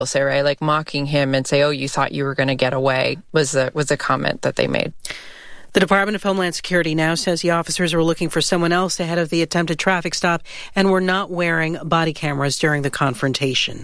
say, right, like mocking him and say, oh, you thought you were going to get away was a comment that they made. The Department of Homeland Security now says the officers were looking for someone else ahead of the attempted traffic stop and were not wearing body cameras during the confrontation.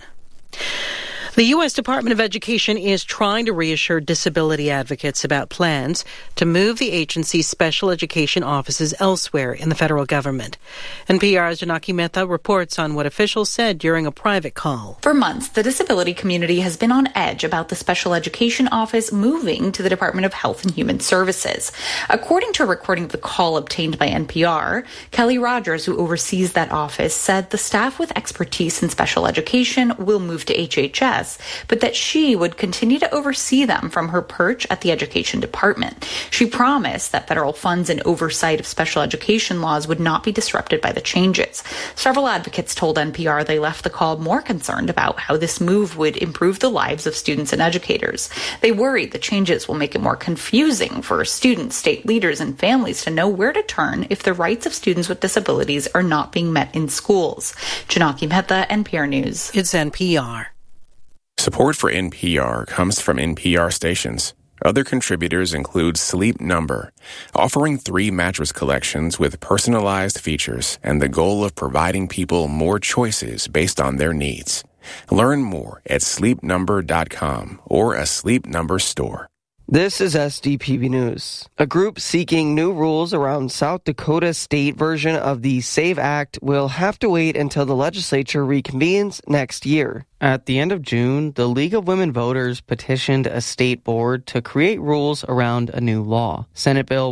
The U.S. Department of Education is trying to reassure disability advocates about plans to move the agency's special education offices elsewhere in the federal government. NPR's Janaki Mehta reports on what officials said during a private call. For months, the disability community has been on edge about the special education office moving to the Department of Health and Human Services. According to a recording of the call obtained by NPR, Kelly Rogers, who oversees that office, said the staff with expertise in special education will move to HHS, but that she would continue to oversee them from her perch at the Education Department. She promised that federal funds and oversight of special education laws would not be disrupted by the changes. Several advocates told NPR they left the call more concerned about how this move would improve the lives of students and educators. They worried the changes will make it more confusing for students, state leaders, and families to know where to turn if the rights of students with disabilities are not being met in schools. Janaki Mehta, NPR News. It's NPR. Support for NPR comes from NPR stations. Other contributors include Sleep Number, offering 3 mattress collections with personalized features and the goal of providing people more choices based on their needs. Learn more at sleepnumber.com or a Sleep Number store. This is SDPB News. A group seeking new rules around South Dakota's state version of the SAVE Act will have to wait until the legislature reconvenes next year. At the end of June, the League of Women Voters petitioned a state board to create rules around a new law. Senate Bill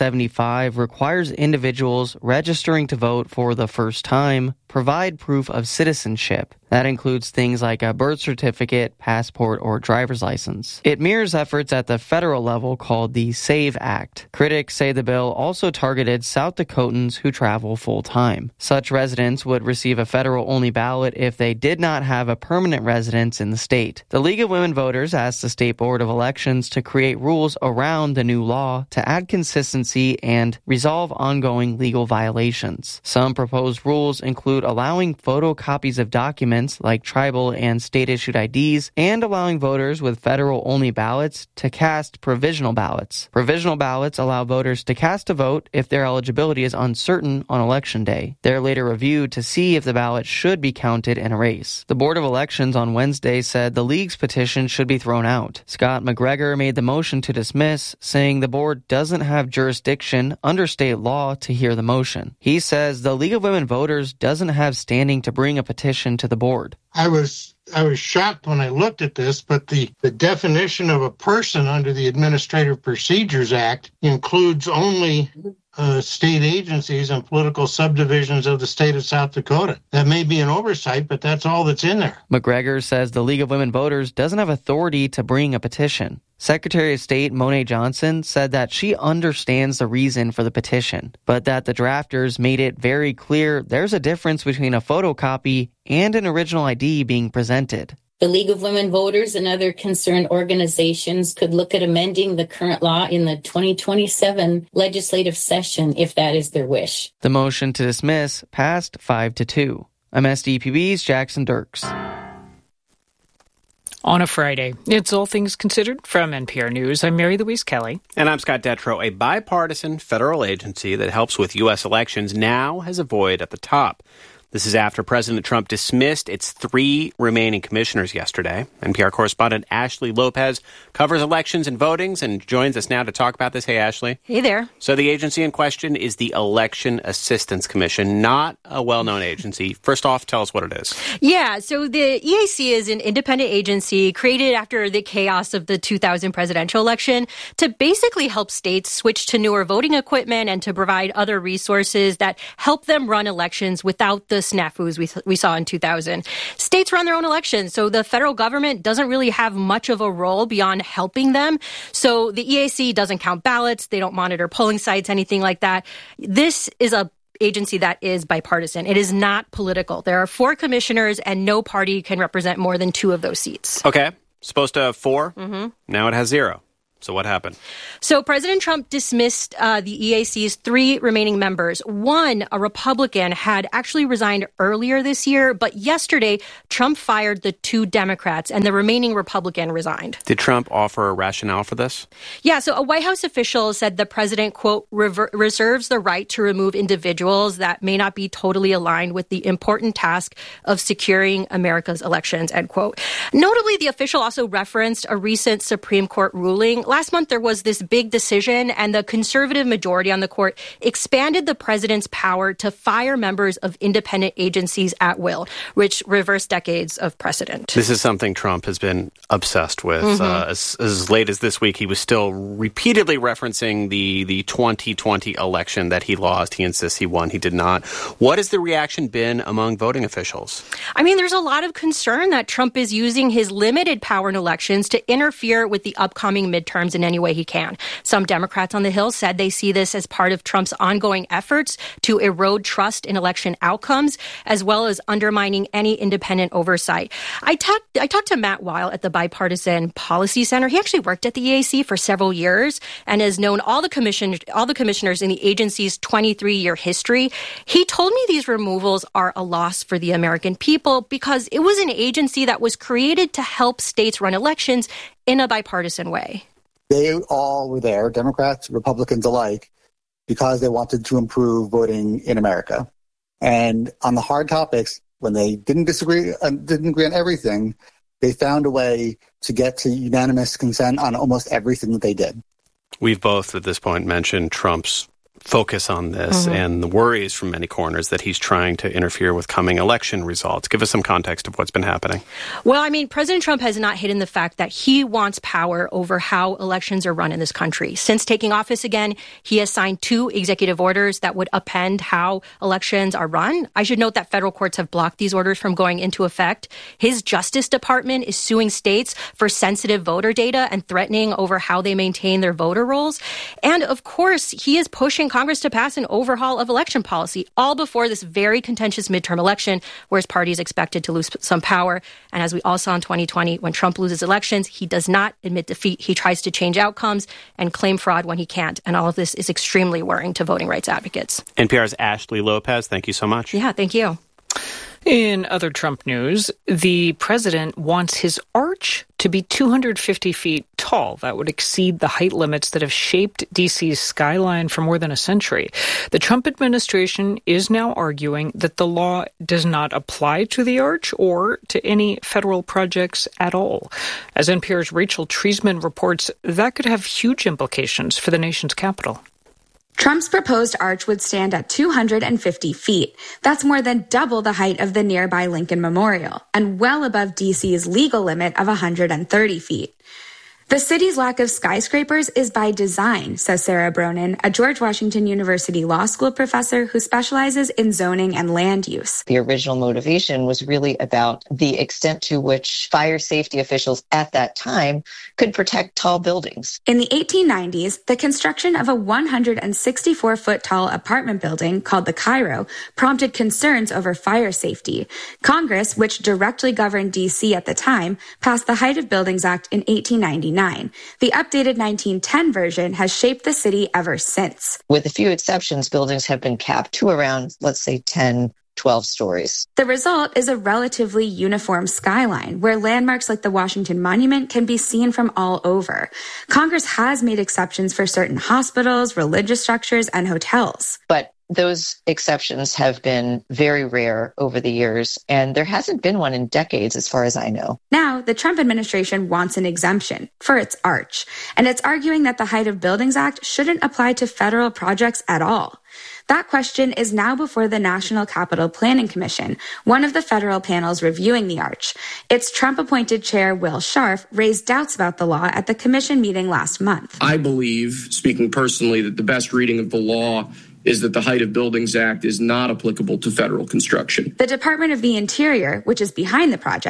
175 requires individuals registering to vote for the first time provide proof of citizenship. That includes things like a birth certificate, passport, or driver's license. It mirrors efforts at the federal level called the SAVE Act. Critics say the bill also targeted South Dakotans who travel full-time. Such residents would receive a federal-only ballot if they did not have a permanent residence in the state. The League of Women Voters asked the State Board of Elections to create rules around the new law to add consistency and resolve ongoing legal violations. Some proposed rules include allowing photocopies of documents like tribal and state-issued IDs and allowing voters with federal-only ballots to cast provisional ballots. Provisional ballots allow voters to cast a vote if their eligibility is uncertain on Election Day. They're later reviewed to see if the ballot should be counted in a race. The Board of Elections on Wednesday said the League's petition should be thrown out. Scott McGregor made the motion to dismiss, saying the board doesn't have jurisdiction under state law to hear the motion. He says the League of Women Voters doesn't have standing to bring a petition to the board. I was shocked when I looked at this, but the definition of a person under the Administrative Procedures Act includes only state agencies and political subdivisions of the state of South Dakota. That may be an oversight, but that's all that's in there. McGregor says the League of Women Voters doesn't have authority to bring a petition. Secretary of State Monet Johnson said that she understands the reason for the petition, but that the drafters made it very clear there's a difference between a photocopy and an original ID being presented. The League of Women Voters and other concerned organizations could look at amending the current law in the 2027 legislative session if that is their wish. The motion to dismiss passed 5-2. I'm SDPB's Jackson Dirks. On a Friday, it's All Things Considered from NPR News. I'm Mary Louise Kelly. And I'm Scott Detrow. A bipartisan federal agency that helps with U.S. elections now has a void at the top. This is after President Trump dismissed its 3 remaining commissioners yesterday. NPR correspondent Ashley Lopez covers elections and votings and joins us now to talk about this. Hey, Ashley. Hey there. So the agency in question is the Election Assistance Commission, not a well-known agency. First off, tell us what it is. Yeah, so the EAC is an independent agency created after the chaos of the 2000 presidential election to basically help states switch to newer voting equipment and to provide other resources that help them run elections without the snafus we saw in 2000. States run their own elections, so the federal government doesn't really have much of a role beyond helping them. So the EAC doesn't count ballots, they don't monitor polling sites, anything like that. This is a agency that is bipartisan. It is not political. There are 4 commissioners and no party can represent more than 2 of those seats. Okay. Supposed to have 4. Mm-hmm. Now it has 0. So what happened? So President Trump dismissed the EAC's 3 remaining members. One, a Republican, had actually resigned earlier this year, but yesterday Trump fired the 2 Democrats and the remaining Republican resigned. Did Trump offer a rationale for this? Yeah, so a White House official said the president, quote, reserves the right to remove individuals that may not be totally aligned with the important task of securing America's elections, end quote. Notably, the official also referenced a recent Supreme Court ruling. Last month, there was this big decision, and the conservative majority on the court expanded the president's power to fire members of independent agencies at will, which reversed decades of precedent. This is something Trump has been obsessed with. As late as this week, he was still repeatedly referencing the 2020 election that he lost. He insists he won. He did not. What has the reaction been among voting officials? I mean, there's a lot of concern that Trump is using his limited power in elections to interfere with the upcoming midterms in any way he can. Some Democrats on the Hill said they see this as part of Trump's ongoing efforts to erode trust in election outcomes, as well as undermining any independent oversight. I talked to Matt Weil at the Bipartisan Policy Center. He actually worked at the EAC for several years and has known all the commissioners in the agency's 23-year history. He told me these removals are a loss for the American people because it was an agency that was created to help states run elections in a bipartisan way. They all were there, Democrats, Republicans alike, because they wanted to improve voting in America. And on the hard topics, when they didn't agree on everything, they found a way to get to unanimous consent on almost everything that they did. We've both at this point mentioned Trump's focus on this and the worries from many corners that he's trying to interfere with coming election results. Give us some context of what's been happening. Well, I mean, President Trump has not hidden the fact that he wants power over how elections are run in this country. Since taking office again, he has signed 2 executive orders that would upend how elections are run. I should note that federal courts have blocked these orders from going into effect. His Justice Department is suing states for sensitive voter data and threatening over how they maintain their voter rolls. And of course, he is pushing Congress to pass an overhaul of election policy, all before this very contentious midterm election, where his party is expected to lose some power. And as we all saw in 2020, when Trump loses elections, he does not admit defeat. He tries to change outcomes and claim fraud when he can't. And all of this is extremely worrying to voting rights advocates. NPR's Ashley Lopez, thank you so much. Yeah, thank you. In other Trump news, the president wants his arch to be 250 feet tall. That would exceed the height limits that have shaped D.C.'s skyline for more than a century. The Trump administration is now arguing that the law does not apply to the arch or to any federal projects at all. As NPR's Rachel Treisman reports, that could have huge implications for the nation's capital. Trump's proposed arch would stand at 250 feet. That's more than double the height of the nearby Lincoln Memorial and well above D.C.'s legal limit of 130 feet. The city's lack of skyscrapers is by design, says Sarah Bronin, a George Washington University Law School professor who specializes in zoning and land use. The original motivation was really about the extent to which fire safety officials at that time could protect tall buildings. In the 1890s, the construction of a 164-foot-tall apartment building called the Cairo prompted concerns over fire safety. Congress, which directly governed D.C. at the time, passed the Height of Buildings Act in 1899. The updated 1910 version has shaped the city ever since. With a few exceptions, buildings have been capped to around, let's say, 10, 12 stories. The result is a relatively uniform skyline where landmarks like the Washington Monument can be seen from all over. Congress has made exceptions for certain hospitals, religious structures, and hotels. But those exceptions have been very rare over the years, and there hasn't been one in decades as far as I know. Now, the Trump administration wants an exemption for its arch, and it's arguing that the Height of Buildings Act shouldn't apply to federal projects at all. That question is now before the National Capital Planning Commission, one of the federal panels reviewing the arch. Its Trump-appointed chair, Will Scharf, raised doubts about the law at the commission meeting last month. I believe, speaking personally, that the best reading of the law is that the Height of Buildings Act is not applicable to federal construction. The Department of the Interior, which is behind the project,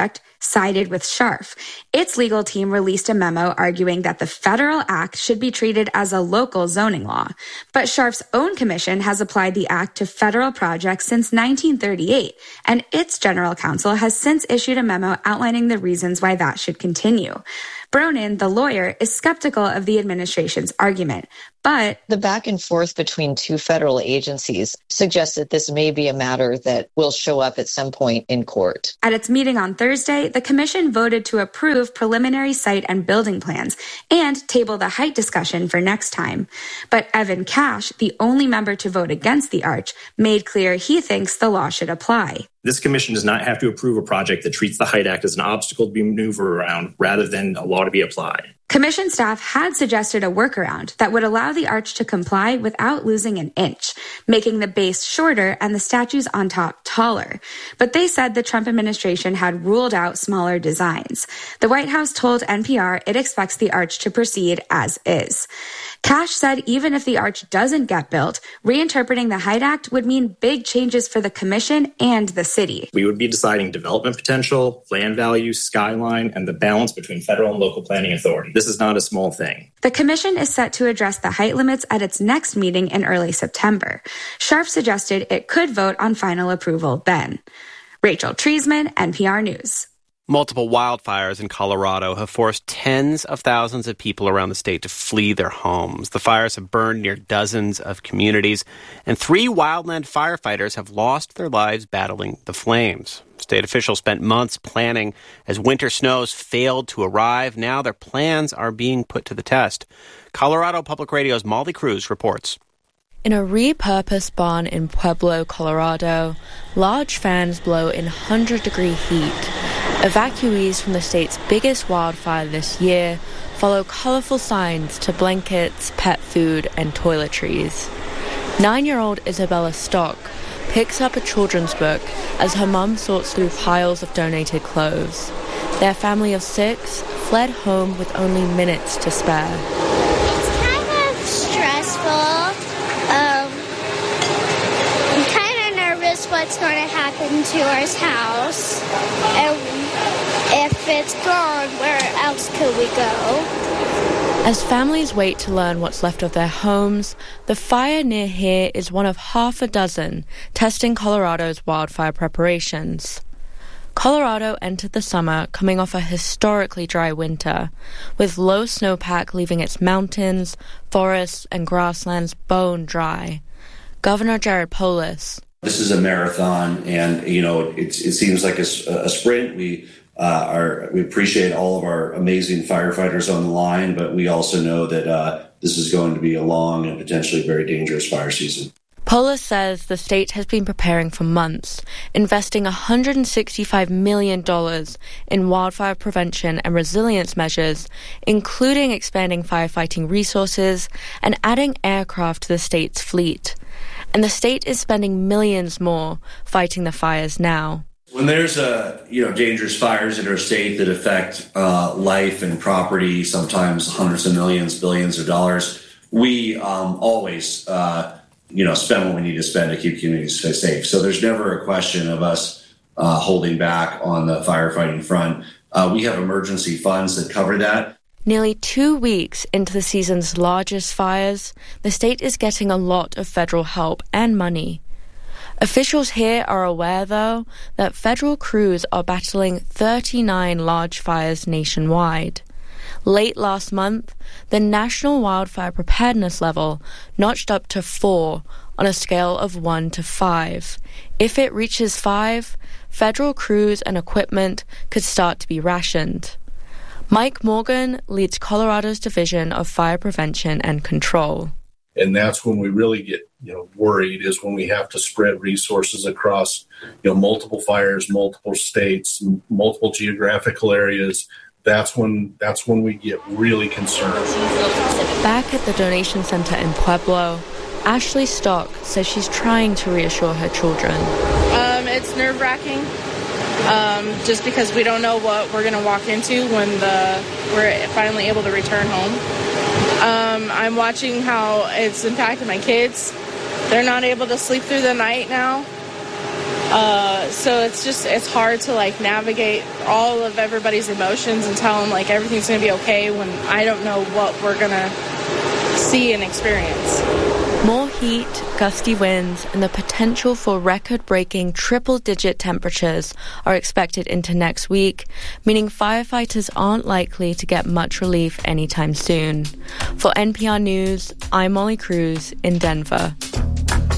sided with Scharf. Its legal team released a memo arguing that the federal act should be treated as a local zoning law. But Scharf's own commission has applied the act to federal projects since 1938, and its general counsel has since issued a memo outlining the reasons why that should continue. Bronin, the lawyer, is skeptical of the administration's argument, but the back and forth between two federal agencies suggests that this may be a matter that will show up at some point in court. At its meeting on Thursday, the commission voted to approve preliminary site and building plans and table the height discussion for next time. But Evan Cash, the only member to vote against the arch, made clear he thinks the law should apply. This commission does not have to approve a project that treats the Height Act as an obstacle to be maneuvered around rather than a law to be applied. Commission staff had suggested a workaround that would allow the arch to comply without losing an inch, making the base shorter and the statues on top taller. But they said the Trump administration had ruled out smaller designs. The White House told NPR it expects the arch to proceed as is. Cash said even if the arch doesn't get built, reinterpreting the Height Act would mean big changes for the commission and the city. We would be deciding development potential, land value, skyline, and the balance between federal and local planning authority. This is not a small thing. The commission is set to address the height limits at its next meeting in early September. Scharf suggested it could vote on final approval then. Rachel Treisman, NPR News. Multiple wildfires in Colorado have forced tens of thousands of people around the state to flee their homes. The fires have burned near dozens of communities, and 3 wildland firefighters have lost their lives battling the flames. State officials spent months planning as winter snows failed to arrive. Now their plans are being put to the test. Colorado Public Radio's Molly Cruz reports. In a repurposed barn in Pueblo, Colorado, large fans blow in 100-degree heat. Evacuees from the state's biggest wildfire this year follow colorful signs to blankets, pet food, and toiletries. 9-year-old Isabella Stock picks up a children's book as her mum sorts through piles of donated clothes. Their family of 6 fled home with only minutes to spare. It's kind of stressful. I'm kind of nervous what's going to happen to our house. And if it's gone, where else could we go? As families wait to learn what's left of their homes, the fire near here is one of half a dozen testing Colorado's wildfire preparations. Colorado entered the summer coming off a historically dry winter, with low snowpack leaving its mountains, forests, and grasslands bone dry. Governor Jared Polis. This is a marathon, and it seems like a sprint. We appreciate all of our amazing firefighters on the line, but we also know that this is going to be a long and potentially very dangerous fire season. Polis says the state has been preparing for months, investing $165 million in wildfire prevention and resilience measures, including expanding firefighting resources and adding aircraft to the state's fleet. And the state is spending millions more fighting the fires now. When there's dangerous fires in our state that affect life and property, sometimes hundreds of millions, billions of dollars, we always spend what we need to spend to keep communities safe. So there's never a question of us holding back on the firefighting front. We have emergency funds that cover that. Nearly 2 weeks into the season's largest fires, the state is getting a lot of federal help and money. Officials here are aware, though, that federal crews are battling 39 large fires nationwide. Late last month, the national wildfire preparedness level notched up to 4 on a scale of 1 to 5. If it reaches 5, federal crews and equipment could start to be rationed. Mike Morgan leads Colorado's Division of Fire Prevention and Control. And that's when we really get, worried, is when we have to spread resources across, multiple fires, multiple states, multiple geographical areas. That's when we get really concerned. Back at the donation center in Pueblo, Ashley Stock says she's trying to reassure her children. It's nerve-wracking, just because we don't know what we're going to walk into when we're finally able to return home. I'm watching how it's impacted my kids. They're not able to sleep through the night now. So it's hard to like navigate all of everybody's emotions and tell them like everything's going to be okay when I don't know what we're going to see and experience. More heat, gusty winds, and the potential for record-breaking triple-digit temperatures are expected into next week, meaning firefighters aren't likely to get much relief anytime soon. For NPR News, I'm Molly Cruz in Denver.